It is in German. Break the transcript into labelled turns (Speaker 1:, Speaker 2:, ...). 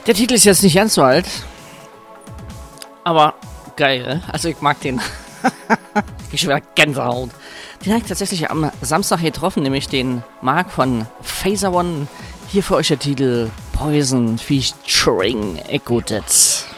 Speaker 1: Der Titel ist jetzt nicht ganz so alt, aber geil. Also ich mag den. Ich schon wieder Gänsehaut. Den habe ich tatsächlich am Samstag getroffen, nämlich den Marc von Phaser One. Hier für euch der Titel Poison featuring Echo Dead.